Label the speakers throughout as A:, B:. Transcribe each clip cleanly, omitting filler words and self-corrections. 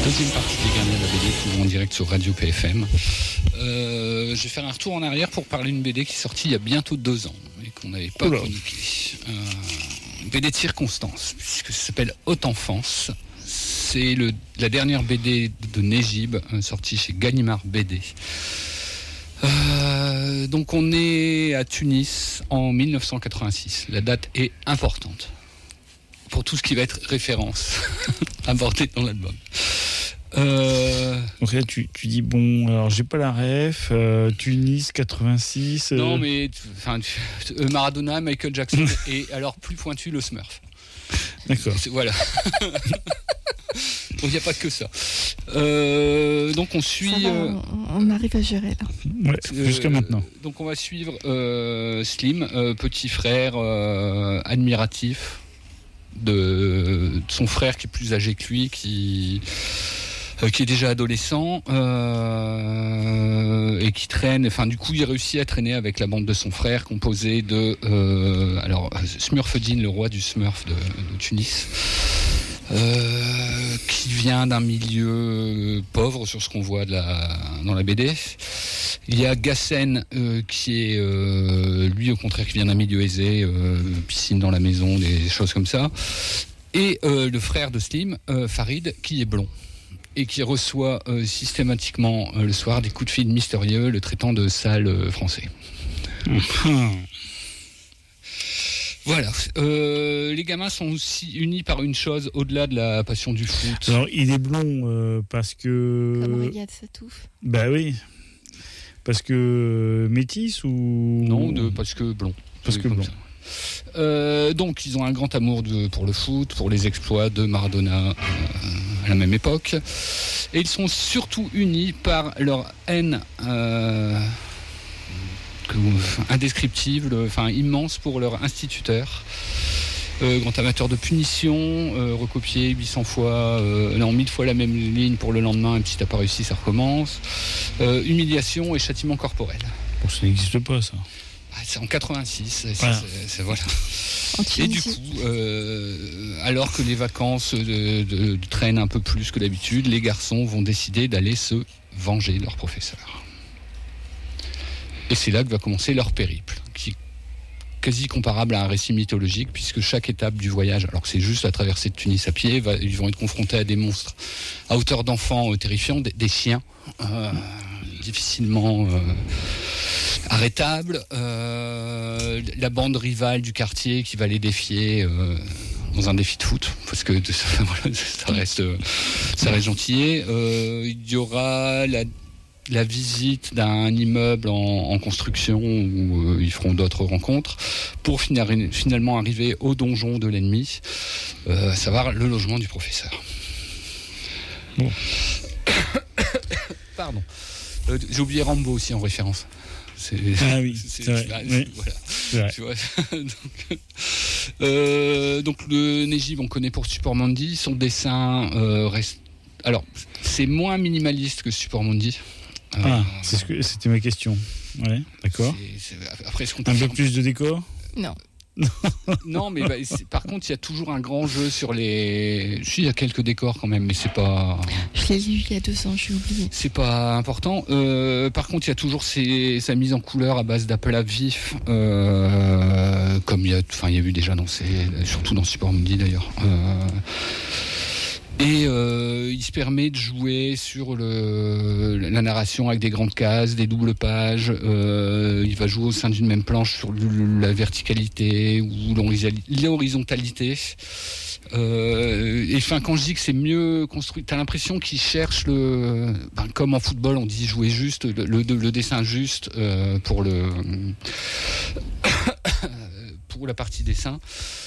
A: Deuxième partie des Gardiens de la BD, toujours en direct sur Radio PFM. Je vais faire un retour en arrière pour parler d'une BD qui est sortie il y a bientôt 2 ans et qu'on n'avait pas chroniquée. Une BD de circonstance, puisque ça s'appelle Haute Enfance. C'est la dernière BD de Nejib, sortie chez Gallimard BD. Donc on est à Tunis en 1986. La date est importante pour tout ce qui va être référence abordé dans l'album.
B: Donc là tu dis bon, alors j'ai pas la ref, Tunis 86.
A: Non mais Maradona, Michael Jackson et alors plus pointu le Smurf.
B: D'accord.
A: Voilà. Donc il n'y a pas que ça. Donc on suit.
C: On arrive à gérer là.
B: Ouais, jusqu'à maintenant.
A: Donc on va suivre Slim, petit frère admiratif de son frère qui est plus âgé que lui, qui est déjà adolescent et qui traîne. Enfin, du coup, il réussit à traîner avec la bande de son frère, composée de Smurfeddin, le roi du Smurf de Tunis. Qui vient d'un milieu pauvre sur ce qu'on voit dans la BD. Il y a Gassen qui est lui au contraire qui vient d'un milieu aisé, piscine dans la maison, des choses comme ça. Et le frère de Slim, Farid, qui est blond et qui reçoit systématiquement le soir des coups de fil mystérieux le traitant de sale français. Voilà. Les gamins sont aussi unis par une chose au-delà de la passion du foot.
B: Alors, il est blond parce que...
C: Comme Riyad Satouf.
B: Bah oui. Parce que métis ou...
A: Non, parce que blond.
B: Parce que blond.
A: Donc, ils ont un grand amour pour le foot, pour les exploits de Maradona à la même époque. Et ils sont surtout unis par leur haine... indescriptible, immense pour leur instituteur, grand amateur de punition, recopié 800 fois, 1000 fois la même ligne pour le lendemain, et puis si t'as pas réussi ça recommence, humiliation et châtiment corporel.
B: Bon, ça n'existe pas ça.
A: C'est en 86,
B: voilà.
A: Voilà. Et du coup, alors que les vacances traînent un peu plus que d'habitude, les garçons vont décider d'aller se venger de leur professeur. Et c'est là que va commencer leur périple, qui est quasi comparable à un récit mythologique, puisque chaque étape du voyage, alors que c'est juste la traversée de Tunis à pied, ils vont être confrontés à des monstres à hauteur d'enfants terrifiants, des chiens difficilement arrêtables, la bande rivale du quartier qui va les défier dans un défi de foot, parce que ça reste gentillet. Il y aura la visite d'un immeuble en construction où ils feront d'autres rencontres pour finalement arriver au donjon de l'ennemi, à savoir le logement du professeur.
B: Bon.
A: Pardon. J'ai oublié Rambo aussi en référence.
B: C'est vrai. Oui.
A: Voilà.
B: C'est vrai.
A: Tu vois. Donc le Nejib, on connaît pour Super Mandy. Son dessin reste... Alors, c'est moins minimaliste que Super Mandy.
B: C'était ma question. Ouais, d'accord.
A: Après, est-ce qu'on
B: un peu plus de décor ?
C: Non.
A: Non, mais par contre, il y a toujours un grand jeu sur les... Si, il y a quelques décors quand même, mais c'est pas...
C: Je l'ai lu il y a 2 ans, j'ai oublié.
A: C'est pas important. Par contre, il y a toujours sa mise en couleur à base d'aplats vifs, comme il y a eu déjà surtout dans Super Mandy d'ailleurs. Et il se permet de jouer sur la narration avec des grandes cases, des doubles pages. Il va jouer au sein d'une même planche sur la verticalité ou l'horizontalité. Et quand je dis que c'est mieux construit, t'as l'impression qu'il cherche comme en football on dit jouer juste, le dessin juste pour la partie dessin.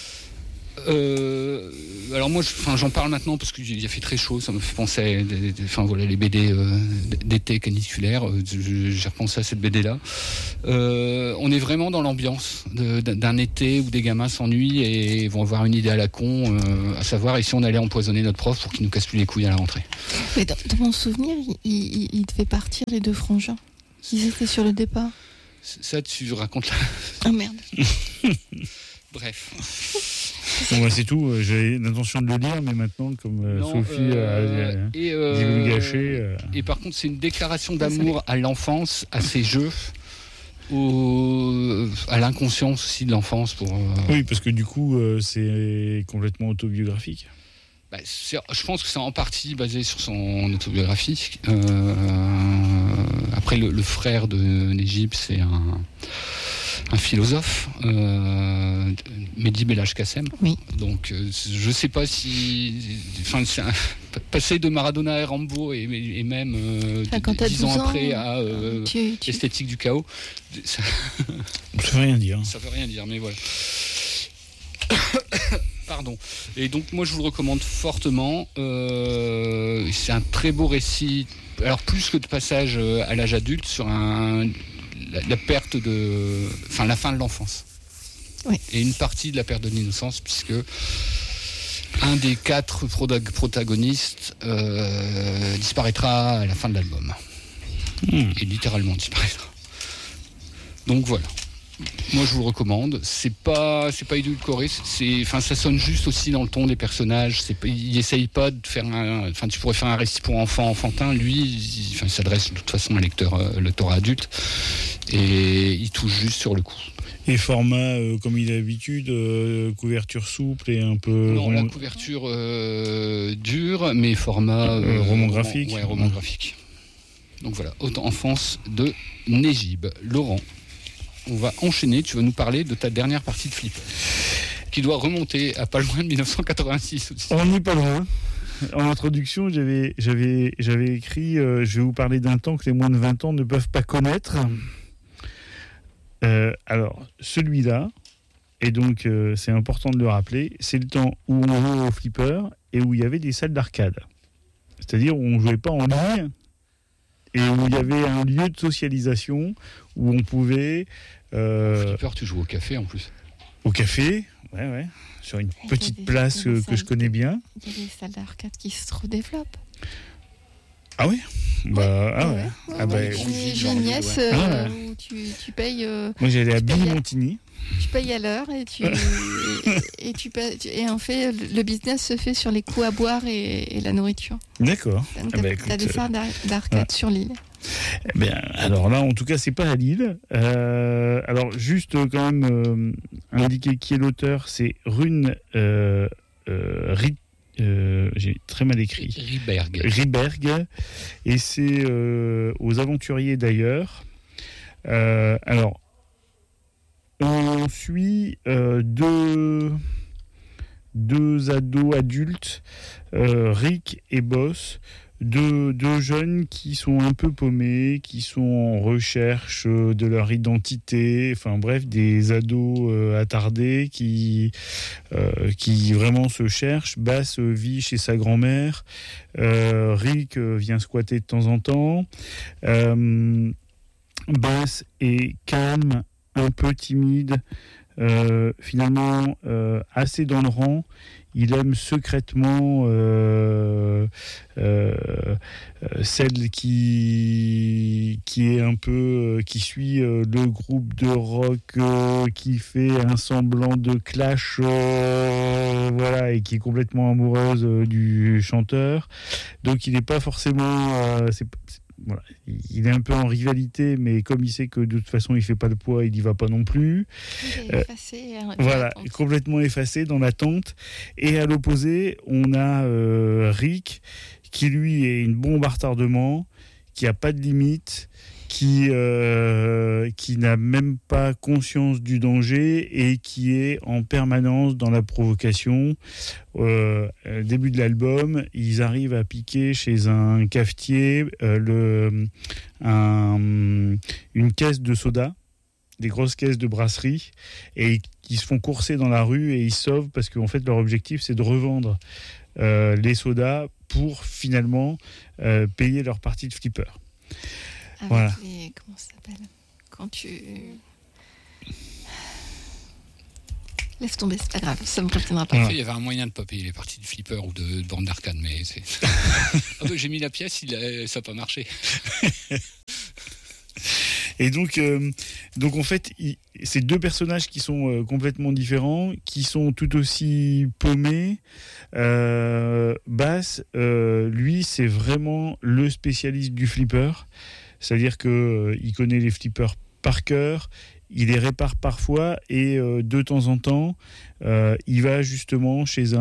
A: Alors moi, j'en parle maintenant parce qu'il a fait très chaud. Ça me fait penser à les BD d'été caniculaire. J'ai repensé à cette BD-là. On est vraiment dans l'ambiance d'un été où des gamins s'ennuient et vont avoir une idée à la con, à savoir et si on allait empoisonner notre prof pour qu'il nous casse plus les couilles à la rentrée.
C: Mais dans mon souvenir, il devait partir les 2 frangins. Ils étaient sur le départ.
A: Ça, tu racontes là.
C: Ah merde.
A: Bref.
B: Bon, c'est tout. J'ai l'intention de le lire, mais maintenant, comme Sophie a dit le gâcher.
A: Et par contre, c'est une déclaration d'amour à l'enfance, à ces jeux, à l'inconscience aussi de l'enfance.
B: Oui, parce que du coup, c'est complètement autobiographique.
A: Je pense que c'est en partie basé sur son autobiographie. Après, le frère de Nejib, c'est un philosophe, Mehdi Belhaj Kassem.
C: Oui.
A: Donc, je ne sais pas si... c'est passer de Maradona à Rambo et même 10 ans après à Esthétique du chaos,
B: ça ne veut rien dire.
A: Ça ne veut rien dire, mais voilà. Pardon. Et donc moi je vous le recommande fortement. C'est un très beau récit. Alors plus que de passage à l'âge adulte sur la perte la fin de l'enfance.
C: Oui.
A: Et une partie de la perte de l'innocence, puisque un des 4 protagonistes disparaîtra à la fin de l'album. Et littéralement disparaîtra. Donc voilà. Moi, je vous le recommande. C'est pas édulcoré. Ça sonne juste aussi dans le ton des personnages. Il essaye pas de faire tu pourrais faire un récit pour enfants, enfantin. Lui, il s'adresse de toute façon à un lecteur adulte. Et il touche juste sur le coup.
B: Et format, comme il a l'habitude, couverture souple et un peu...
A: Non, la couverture dure, mais format...
B: roman graphique.
A: Roman graphique. Donc voilà, Autant enfance de Nejib. Laurent, on va enchaîner. Tu vas nous parler de ta dernière partie de Flipper, qui doit remonter à pas loin de 1986.
B: On n'est pas loin. En introduction, j'avais écrit je vais vous parler d'un temps que les moins de 20 ans ne peuvent pas connaître. Alors, celui-là, et donc c'est important de le rappeler, c'est le temps où on jouait au Flipper et où il y avait des salles d'arcade. C'est-à-dire où on ne jouait pas en ligne, et où il y avait un lieu de socialisation où on pouvait...
A: Flipper, tu joues au café en plus.
B: Au café, ouais. Sur une petite place que je connais bien.
C: Il y a des salles d'arcade qui se redéveloppent.
B: Ah oui.
C: J'ai une nièce où tu payes...
B: Moi j'allais à Billy-Montigny.
C: Tu payes à l'heure et et en fait le business se fait sur les coups à boire et la nourriture.
B: D'accord.
C: T'as des salles d'arcade sur l'île.
B: Alors là, en tout cas, c'est pas à Lille. Alors juste quand même indiquer qui est l'auteur, c'est Rune j'ai très mal écrit. Riberg. Et c'est aux Aventuriers d'ailleurs. Alors, on suit deux ados adultes, Rick et Boss, deux jeunes qui sont un peu paumés, qui sont en recherche de leur identité, enfin bref, des ados attardés qui vraiment se cherchent. Bass vit chez sa grand-mère, Rick vient squatter de temps en temps, Bass est calme, un peu timide, finalement assez dans le rang. Il aime secrètement celle qui est un peu qui suit le groupe de rock qui fait un semblant de Clash, voilà, et qui est complètement amoureuse du chanteur. Donc il n'est pas forcément voilà, il est un peu en rivalité, mais comme il sait que de toute façon il fait pas le poids, il n'y va pas non plus.
C: Il est effacé.
B: Voilà, complètement effacé dans l'attente. Et à l'opposé, on a Rick, qui lui est une bombe à retardement, qui a pas de limite, qui n'a même pas conscience du danger et qui est en permanence dans la provocation. Début de l'album, ils arrivent à piquer chez un cafetier une caisse de soda, des grosses caisses de brasserie, et ils se font courser dans la rue et ils sauvent parce qu'en fait leur objectif c'est de revendre les sodas pour finalement payer leur partie de flipper.
C: Avec
B: voilà.
C: Comment ça s'appelle ? Quand tu... Laisse tomber, c'est pas grave, ça me retiendra pas.
A: Il y avait un moyen de ne pas payer les parties de flipper ou de bande d'arcade, mais c'est... j'ai mis la pièce, ça n'a pas marché.
B: Et donc, Donc en fait, c'est deux personnages qui sont complètement différents, qui sont tout aussi paumés. Bass, lui, c'est vraiment le spécialiste du flipper. C'est-à-dire qu'il connaît les flippers par cœur, il les répare parfois et de temps en temps, il va justement chez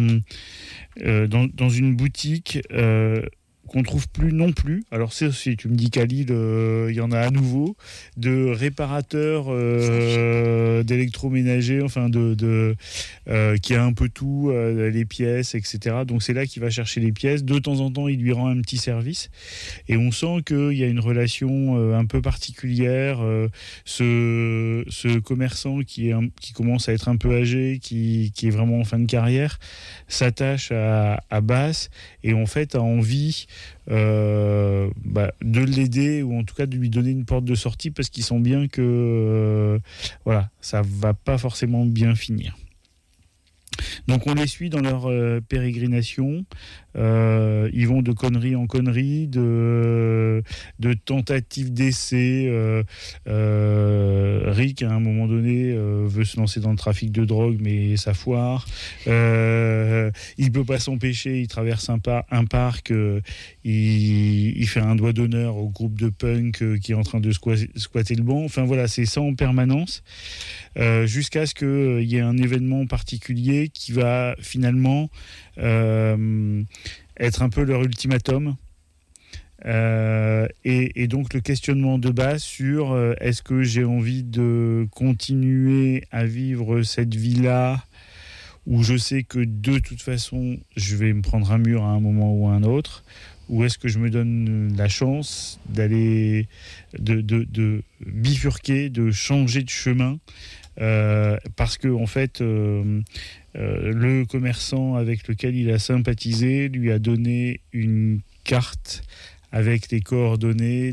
B: dans une boutique qu'on trouve plus non plus. Alors si tu me dis qu'à Lille, il y en a à nouveau, de réparateurs d'électroménager, enfin qui a un peu tout, les pièces, etc. Donc c'est là qu'il va chercher les pièces. De temps en temps, il lui rend un petit service. Et on sent qu'il y a une relation un peu particulière. Ce commerçant qui commence à être un peu âgé, qui est vraiment en fin de carrière, s'attache à Bass et en fait a envie de l'aider ou en tout cas de lui donner une porte de sortie parce qu'ils sent bien que ça va pas forcément bien finir. Donc on les suit dans leur pérégrination. Ils vont de conneries en conneries, de tentatives d'essai. Rick, à un moment donné, veut se lancer dans le trafic de drogue, mais ça foire. Il peut pas s'empêcher, il traverse un parc, il fait un doigt d'honneur au groupe de punk qui est en train de squatter le banc. Enfin voilà, c'est ça en permanence. Jusqu'à ce qu'il y ait un événement particulier qui va finalement être un peu leur ultimatum. Et donc le questionnement de base sur est-ce que j'ai envie de continuer à vivre cette vie-là où je sais que de toute façon je vais me prendre un mur à un moment ou à un autre, ou est-ce que je me donne la chance d'aller de bifurquer, de changer de chemin, parce que en fait le commerçant avec lequel il a sympathisé lui a donné une carte avec les coordonnées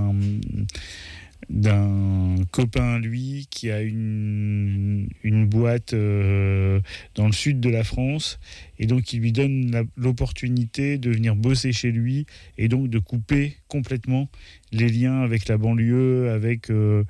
B: d'un copain, lui, qui a une boîte dans le sud de la France, et donc il lui donne l'opportunité de venir bosser chez lui, et donc de couper complètement les liens avec la banlieue, avec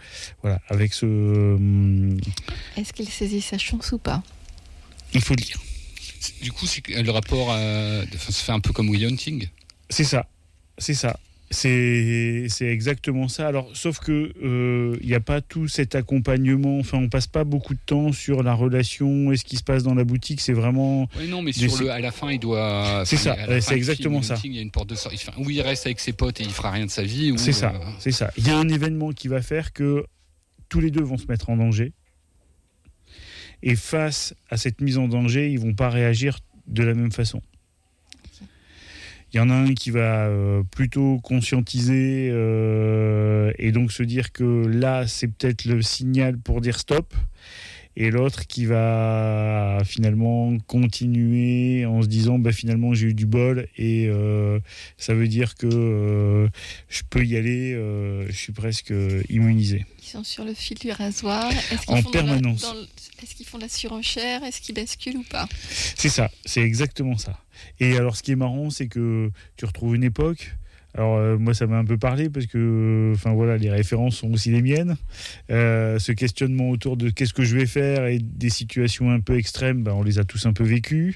B: ce...
C: Est-ce qu'il saisit sa chance ou pas ?
B: Il faut le dire.
A: Du coup, c'est le rapport ça fait un peu comme Will Hunting.
B: C'est ça. C'est exactement ça. Alors, sauf que il n'y a pas tout cet accompagnement. Enfin, on passe pas beaucoup de temps sur la relation et ce qui se passe dans la boutique. C'est vraiment.
A: Oui, non, mais à la fin, il doit.
B: C'est ça. C'est exactement ça.
A: Il y a une porte de sortie. Où il reste avec ses potes et il fera rien de sa vie.
B: C'est ça. Il y a un événement qui va faire que tous les deux vont se mettre en danger. Et face à cette mise en danger, ils vont pas réagir de la même façon. Il y en a un qui va plutôt conscientiser et donc se dire que là, c'est peut-être le signal pour dire stop. Et l'autre qui va finalement continuer en se disant finalement j'ai eu du bol et ça veut dire que je peux y aller, je suis presque immunisé.
C: Ils sont sur le fil du rasoir.
B: En permanence.
C: Est-ce qu'ils font la surenchère ? Est-ce qu'ils basculent ou pas ?
B: C'est ça, c'est exactement ça. Et alors ce qui est marrant, c'est que tu retrouves une époque. Alors moi ça m'a un peu parlé parce que les références sont aussi les miennes. Ce questionnement autour de qu'est-ce que je vais faire et des situations un peu extrêmes, on les a tous un peu vécues.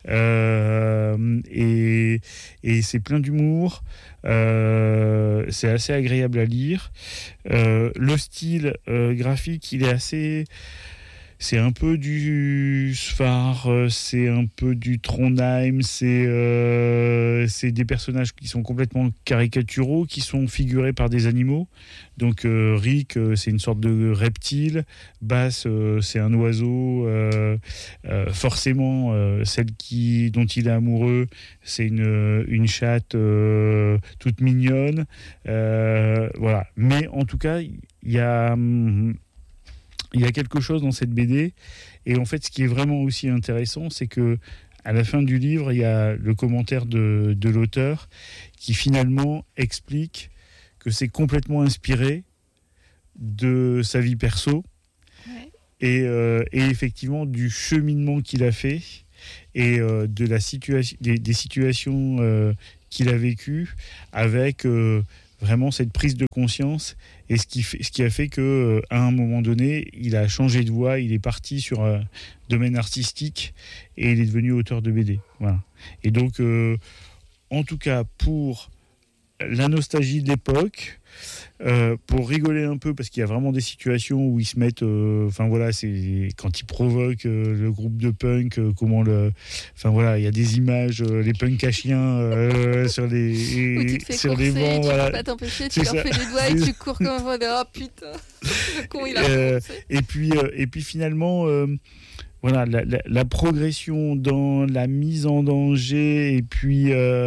B: Et c'est plein d'humour. C'est assez agréable à lire. Le style graphique, il est assez... C'est un peu du Sfar, c'est un peu du Trondheim, c'est des personnages qui sont complètement caricaturaux, qui sont figurés par des animaux. Donc Rick, c'est une sorte de reptile, Bass, c'est un oiseau, forcément celle dont il est amoureux, c'est une chatte toute mignonne. Voilà. Mais en tout cas, il y a quelque chose dans cette BD, et en fait ce qui est vraiment aussi intéressant, c'est que à la fin du livre il y a le commentaire de l'auteur qui finalement explique que c'est complètement inspiré de sa vie perso, et effectivement du cheminement qu'il a fait et de la situation des situations qu'il a vécues avec vraiment cette prise de conscience et ce qui a fait que à un moment donné, il a changé de voie, il est parti sur un domaine artistique et il est devenu auteur de BD. Voilà. Et donc, en tout cas, pour la nostalgie de l'époque, pour rigoler un peu, parce qu'il y a vraiment des situations où ils se mettent, c'est quand ils provoquent le groupe de punk, il y a des images, les punks à chiens sur les
C: sur les
B: bancs,
C: tu
B: voilà.
C: peux pas t'empêcher, tu leur fais des doigts et tu cours comme un oh putain, le con il a
B: et puis finalement. La progression dans la mise en danger et puis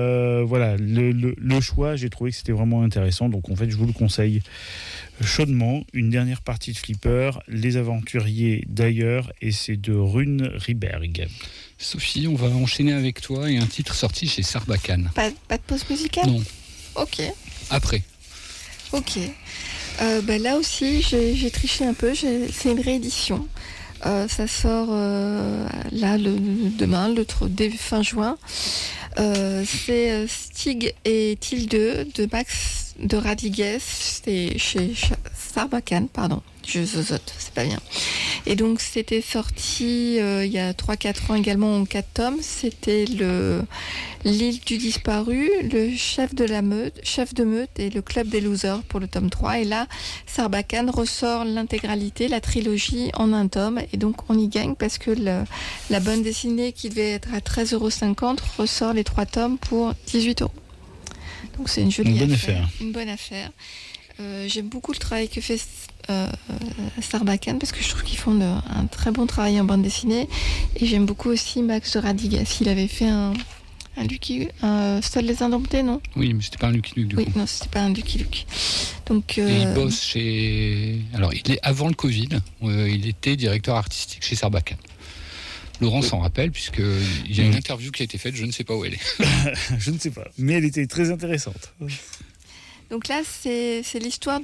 B: le choix, j'ai trouvé que c'était vraiment intéressant. Donc en fait, je vous le conseille chaudement. Une dernière partie de Flipper, Les Aventuriers d'ailleurs, et c'est de Rune Riberg.
A: Sophie, on va enchaîner avec toi et un titre sorti chez Sarbacane.
C: Pas de pause musicale ?
A: Non.
C: Ok.
A: Après.
C: Ok. Là aussi, j'ai triché un peu. C'est une réédition. Ça sort demain, dès fin juin. C'est Stig et Tilde de Max de Radigues. C'est chez Sarbacane, pardon. Je zozote, c'est pas bien. Et donc c'était sorti il y a 3-4 ans également en 4 tomes. C'était l'île du disparu, le chef de meute et le club des losers pour le tome 3. Et là, Sarbacane ressort l'intégralité, la trilogie en un tome. Et donc on y gagne parce que la bande dessinée qui devait être à 13,50 € ressort les 3 tomes pour 18 €. Donc c'est une jolie affaire. Une bonne affaire. J'aime beaucoup le travail que fait Sarbacane parce que je trouve qu'ils font un très bon travail en bande dessinée, et j'aime beaucoup aussi Max de Radigues. Il avait fait un Seul les Indomptés, non ?
A: Oui, mais c'était pas un Lucky Luke du coup.
C: Oui, non, c'était pas un Lucky Luke. Donc,
A: et il bosse chez... Alors, avant le Covid, il était directeur artistique chez Sarbacane. Laurent s'en rappelle, puisqu'il y a une interview qui a été faite, je ne sais pas où elle est.
B: Je ne sais pas, mais elle était très intéressante.
C: Donc là, c'est l'histoire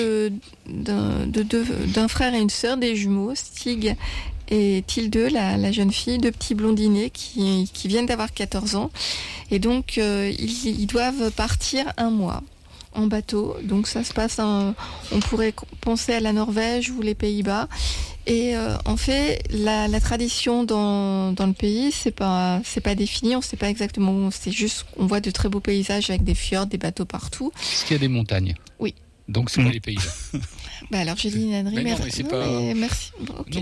C: d'un frère et une sœur, des jumeaux, Stig et Tilde, la jeune fille, deux petits blondinés qui viennent d'avoir 14 ans. Et donc, ils doivent partir un mois en bateau. Donc ça se passe, on pourrait penser à la Norvège ou les Pays-Bas. Et en fait, la tradition dans le pays, c'est pas défini, on ne sait pas exactement, c'est juste qu'on voit de très beaux paysages avec des fjords, des bateaux partout.
A: Est-ce qu'il y a des montagnes ?
C: Oui.
A: Donc c'est pas les Pays-Bas.
C: Alors j'ai dit une ânerie,
A: mais
C: merci. Bon, okay.
A: Non.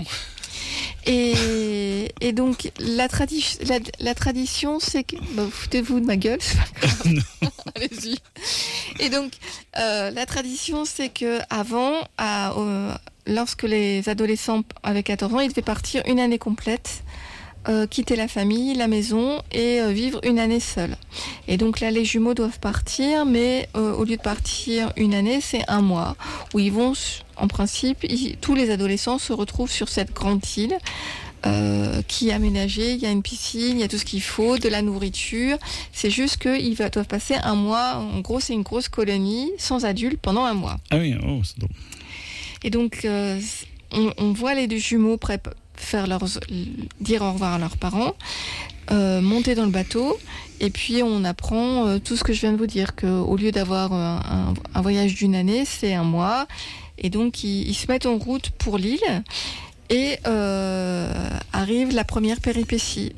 C: Et donc la tradition, c'est que foutez-vous de ma gueule, c'est pas grave. Allez-y. Et donc la tradition, c'est que avant, lorsque les adolescents avaient 14 ans, ils devaient partir une année complète, quitter la famille, la maison et vivre une année seuls. Et donc là, les jumeaux doivent partir, mais au lieu de partir une année, c'est un mois où ils vont, en principe, tous les adolescents se retrouvent sur cette grande île qui est aménagée. Il y a une piscine, il y a tout ce qu'il faut, de la nourriture. C'est juste qu'ils doivent passer un mois. En gros, c'est une grosse colonie sans adultes pendant un mois.
B: Ah oui, c'est drôle.
C: Et donc, on voit les deux jumeaux dire au revoir à leurs parents, monter dans le bateau, et puis on apprend tout ce que je viens de vous dire, qu'au lieu d'avoir un voyage d'une année, c'est un mois. Et donc, ils se mettent en route pour l'île, et arrive la première péripétie.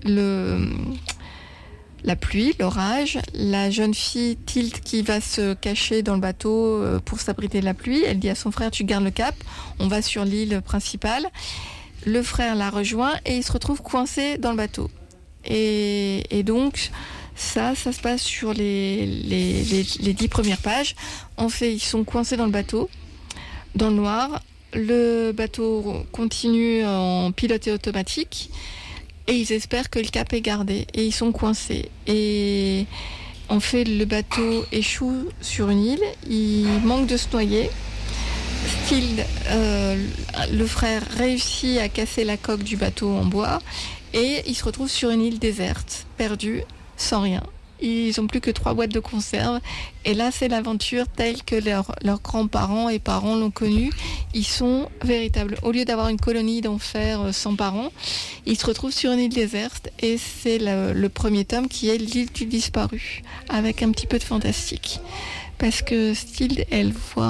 C: La pluie, l'orage, la jeune fille Tilde qui va se cacher dans le bateau pour s'abriter de la pluie. Elle dit à son frère, tu gardes le cap, on va sur l'île principale. Le frère la rejoint et il se retrouve coincé dans le bateau. Et donc, ça se passe sur les 10 premières pages. En fait, ils sont coincés dans le bateau, dans le noir. Le bateau continue en piloté automatique. Et ils espèrent que le cap est gardé. Et ils sont coincés. Et en fait, le bateau échoue sur une île. Il manque de se noyer. Tilde, le frère, réussit à casser la coque du bateau en bois. Et ils se retrouvent sur une île déserte, perdue, sans rien. Ils n'ont plus que 3 boîtes de conserve. Et là, c'est l'aventure telle que leurs grands-parents et parents l'ont connue. Ils sont véritables. Au lieu d'avoir une colonie d'enfer sans parents, ils se retrouvent sur une île déserte. Et c'est le premier tome qui est l'île du disparu, avec un petit peu de fantastique. parce que Stylde, elle voit